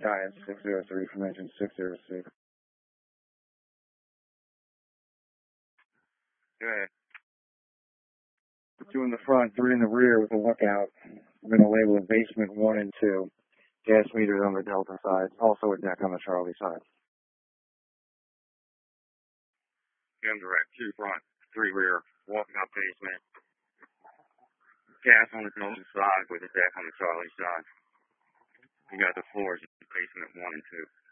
Giant 603 from engine 606. Go ahead. 2 in the front, 3 in the rear with a lookout. We're going to label it basement 1 and 2. Gas meters on the Delta side. Also a deck on the Charlie side. Gun direct, 2 front, 3 rear, walking up basement. Gas on the Delta side with a deck on the Charlie side. We got the floors in basement 1 and 2.